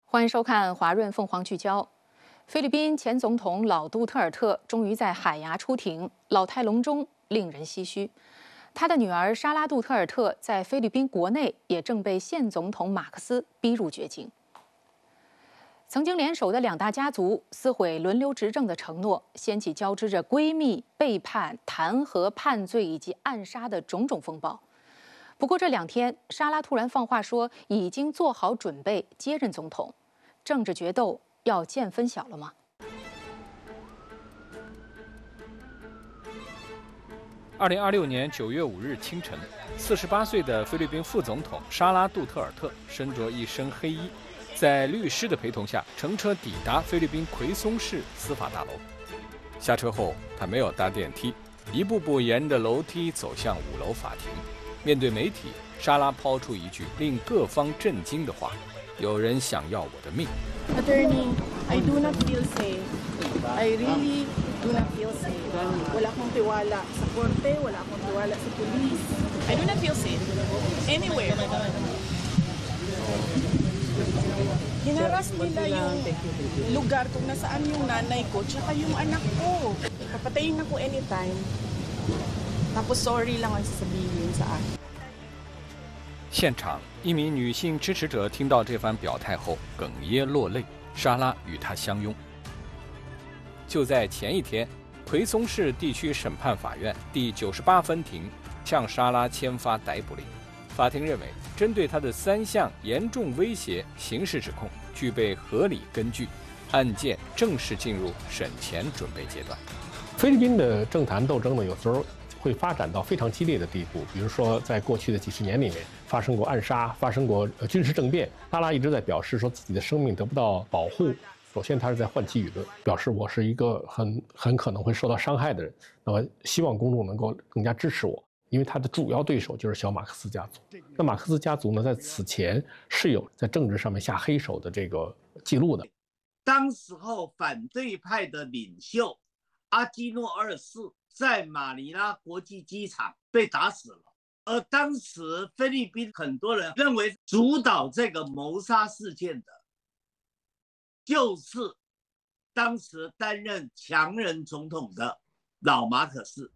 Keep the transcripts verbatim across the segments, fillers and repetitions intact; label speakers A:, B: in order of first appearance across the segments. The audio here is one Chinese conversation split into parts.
A: 欢迎收看华润凤凰聚焦。菲律宾前总统老杜特尔特终于在海牙出庭，老态龙钟，令人唏嘘。他的女儿莎拉·杜特尔特在菲律宾国内也正被现总统马克思逼入绝境。曾经联手的两大家族撕毁轮流执政的承诺，掀起交织着闺蜜、背叛、弹劾、判罪以及暗杀的种种风暴。不过这两天，莎拉突然放话说已经做好准备接任总统，政治决斗要见分晓了吗？
B: 二零二六年九月五日清晨，四十八岁的菲律宾副总统莎拉·杜特尔特身着一身黑衣，在律师的陪同下乘车抵达菲律宾奎松市司法大楼。下车后，他没有搭电梯，一步步沿着楼梯走向五楼法庭。面对媒体，莎拉抛出一句令各方震惊的话：“有人想要我的命。”
C: Attorney, I do not feel safe. I really do not feel safe. Wala akong tiwala sa korte, wala akong tiwala sa police. I do not feel safe anywhere. Hinaras nila yung lugar kung nasaan yung nanay ko tsaka yung anak ko. Papatayin ako anytime. Tapos sorry lang ang sasabihin sa akin.
B: 现场，一名女性支持者听到这番表态后哽咽落泪，莎拉与她相拥。就在前一天，奎松市地区审判法院第九十八分庭向莎拉签发逮捕令。法庭认为，针对她的三项严重威胁刑事指控具备合理根据，案件正式进入审前准备阶段。
D: 菲律宾的政坛斗争呢，有时候会发展到非常激烈的地步，比如说在过去的几十年里面发生过暗杀，发生过军事政变。莎拉一直在表示说自己的生命得不到保护。首先，他是在唤起舆论，表示我是一个很很可能会受到伤害的人。那么，希望公众能够更加支持我，因为他的主要对手就是小马克思家族。那马克思家族呢，在此前是有在政治上面下黑手的这个记录的。
E: 当时候反对派的领袖阿基诺二世在马尼拉国际机场被打死了，而当时菲律宾很多人认为主导这个谋杀事件的就是当时担任强人总统的老马可斯。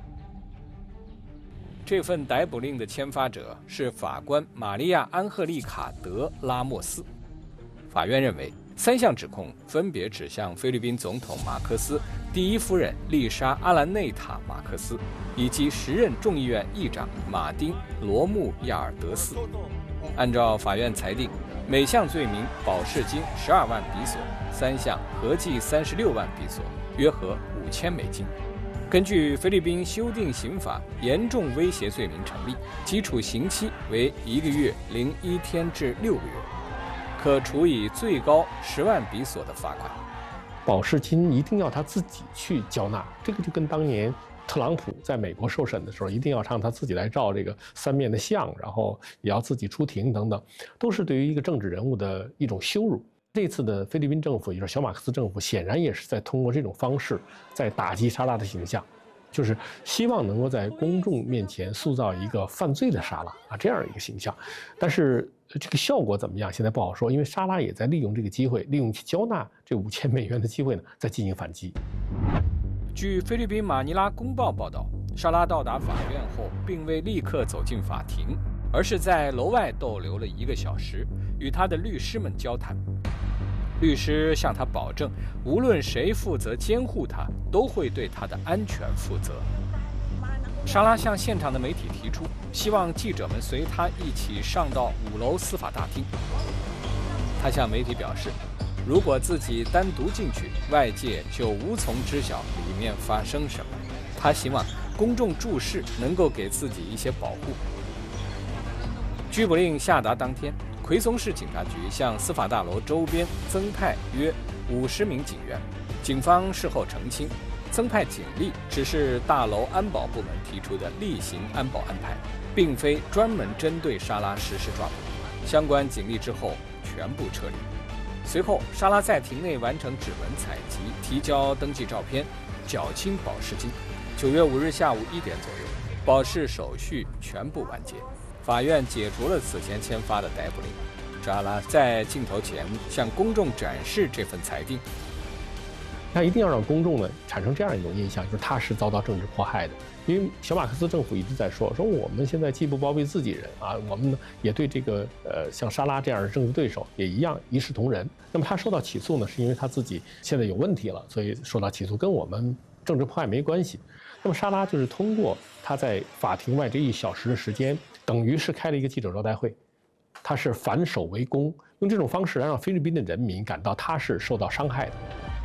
B: 这份逮捕令的签发者是法官玛利亚·安赫利卡·德拉莫斯。法院认为，三项指控分别指向菲律宾总统马克思、第一夫人丽莎·阿兰内塔·马克思以及时任众议院议长马丁·罗穆亚尔德斯。按照法院裁定，每项罪名保释金十二万比索，三项合计三十六万比索，约合五千美金。根据菲律宾修订刑法，严重威胁罪名成立，基础刑期为一个月零一天至六个月，可处以最高十万比索的罚款。
D: 保释金一定要他自己去交纳，这个就跟当年特朗普在美国受审的时候，一定要让他自己来照这个三面的相，然后也要自己出庭等等，都是对于一个政治人物的一种羞辱。这次的菲律宾政府，也就是小马克思政府，显然也是在通过这种方式在打击莎拉的形象，就是希望能够在公众面前塑造一个犯罪的莎拉啊这样一个形象。但是这个效果怎么样，现在不好说，因为莎拉也在利用这个机会，利用去交纳这五千美元的机会呢，在进行反击。
B: 据菲律宾马尼拉公报报道，莎拉到达法院后，并未立刻走进法庭，而是在楼外逗留了一个小时，与他的律师们交谈。律师向他保证，无论谁负责监护他，都会对他的安全负责。莎拉向现场的媒体提出，希望记者们随他一起上到五楼司法大厅。他向媒体表示，如果自己单独进去，外界就无从知晓里面发生什么。他希望公众注视能够给自己一些保护。拘捕令下达当天，奎松市警察局向司法大楼周边增派约五十名警员。警方事后澄清，增派警力只是大楼安保部门提出的例行安保安排，并非专门针对莎拉实施抓捕。相关警力之后全部撤离。随后，莎拉在庭内完成指纹采集，提交登记照片，缴清保释金。九月五日下午一点左右，保释手续全部完结。 法院解除了此前签发的逮捕令。沙拉在镜头前向公众展示这份裁定。
D: 他一定要让公众呢产生这样一种印象，就是他是遭到政治迫害的。因为小马克思政府一直在说，说我们现在既不包庇自己人啊，我们呢也对这个呃像沙拉这样的政治对手也一样一视同仁。那么他受到起诉呢，是因为他自己现在有问题了，所以受到起诉，跟我们政治迫害没关系。那么沙拉就是通过他在法庭外这一小时的时间，等于是开了一个记者招待会，他是反守为攻，用这种方式来让菲律宾的人民感到他是受到伤害的。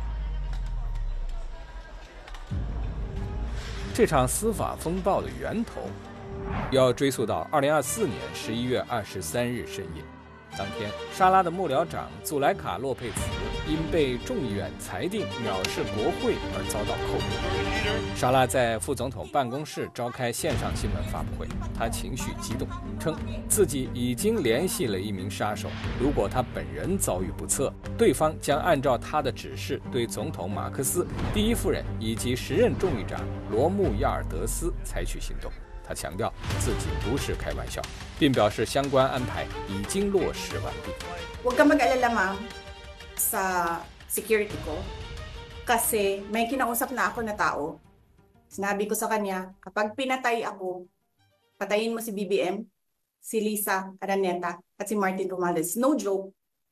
B: 这场司法风暴的源头，要追溯到二零二四年十一月二十三日深夜。当天，沙拉的幕僚长祖莱卡·洛佩茨因被众议院裁定藐视国会而遭到扣留。沙拉在副总统办公室召开线上新闻发布会，他情绪激动，称自己已经联系了一名杀手，如果他本人遭遇不测，对方将按照他的指示对总统马克思、第一夫人以及时任众议长罗穆亚尔德斯采取行动。他强调自己不是开玩笑，并表示相关安排已经落实完毕。
F: Huwag ka mag-alala, ma'am, sa security ko. Kasi may kinausap na ako na tao. Sinabi ko sa kanya, kapag pinatay ako, patayin mo si B B M, si Lisa Araneta, at si Martin Romales. No joke.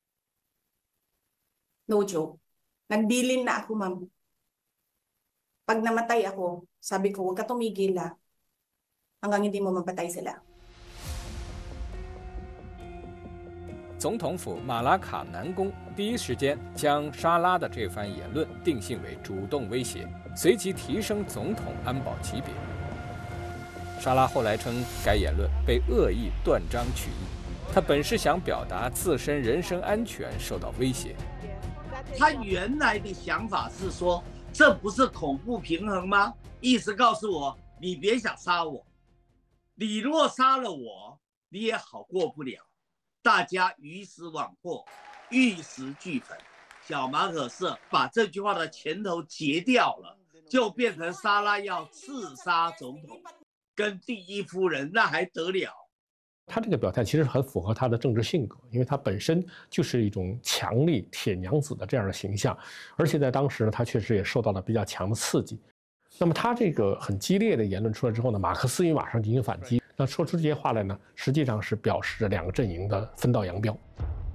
F: No joke. Nagbilin na ako, ma'am. Pag namatay ako, sabi ko, huwag ka tumigil ah. hanggang hindi mo mapatay sila.
B: 总统府马拉卡南宫第一时间将沙拉的这番言论定性为主动威胁，随即提升总统安保级别。沙拉后来称该言论被恶意断章取义，他本是想表达自身人身安全受到威胁。
E: 他原来的想法是说，这不是恐怖平衡吗？意思告诉我，你别想杀我，你若杀了我，你也好过不了。大家鱼死网破，玉石俱焚。小马可是把这句话的前头截掉了，就变成沙拉要刺杀总统跟第一夫人，那还得了？
D: 他这个表态其实很符合他的政治性格，因为他本身就是一种强力铁娘子的这样的形象，而且在当时呢，他确实也受到了比较强的刺激。那么他这个很激烈的言论出来之后呢，马克思也马上进行反击。那说出这些话来呢，实际上是表示着两个阵营的分道扬镳。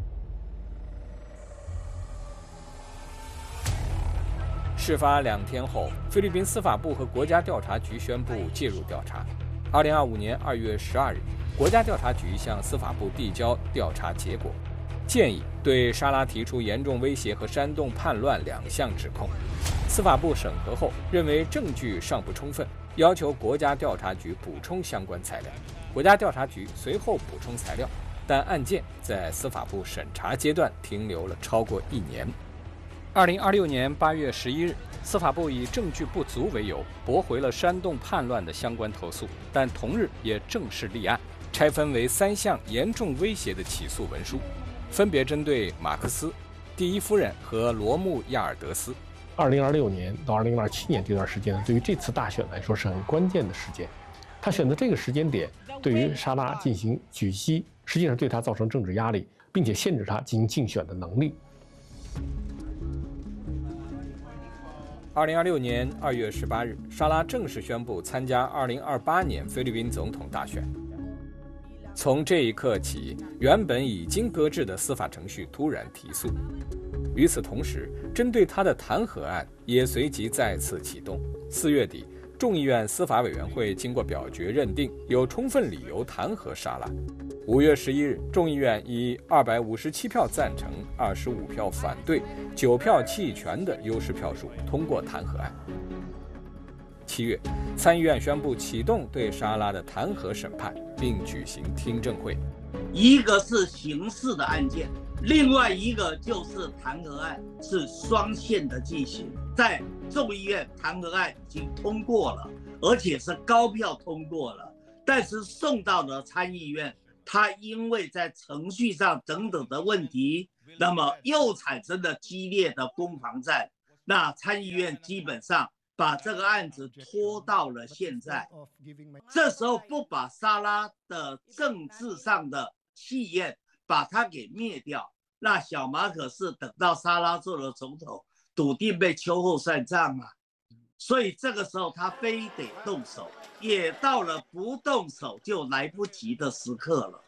B: 事发两天后，菲律宾司法部和国家调查局宣布介入调查。二零二五年二月十二日，国家调查局向司法部递交调查结果，建议对沙拉提出严重威胁和煽动叛乱两项指控。司法部审核后认为证据尚不充分，要求国家调查局补充相关材料。国家调查局随后补充材料，但案件在司法部审查阶段停留了超过一年。二零二六年八月十一日，司法部以证据不足为由，驳回了煽动叛乱的相关投诉，但同日也正式立案，拆分为三项严重威胁的起诉文书，分别针对马克思、第一夫人和罗穆亚尔德斯。
D: 二零二六年到二零二七年这段时间呢，对于这次大选来说是很关键的时间。他选择这个时间点，对于沙拉进行举击，实际上对他造成政治压力，并且限制他进行竞选的能力。
B: 二零二六年二月十八日，沙拉正式宣布参加二零二八年菲律宾总统大选。从这一刻起，原本已经搁置的司法程序突然提速。与此同时，针对他的弹劾案也随即再次启动。四月底，众议院司法委员会经过表决认定有充分理由弹劾沙拉。五月十一日，众议院以二百五十七票赞成、二十五票反对、九票弃权的优势票数通过弹劾案。七月，参议院宣布启动对沙拉的弹劾审判，并举行听证会。
E: 一个是刑事的案件，另外一个就是弹劾案，是双线的进行。在众议院弹劾案已经通过了，而且是高票通过了，但是送到了参议院，它因为在程序上等等的问题，那么又产生了激烈的攻防战。那参议院基本上把这个案子拖到了现在。这时候不把沙拉的政治上的气焰把它给灭掉，那小马可是等到沙拉做了总统，笃定被秋后算账啊。所以这个时候他非得动手，也到了不动手就来不及的时刻了。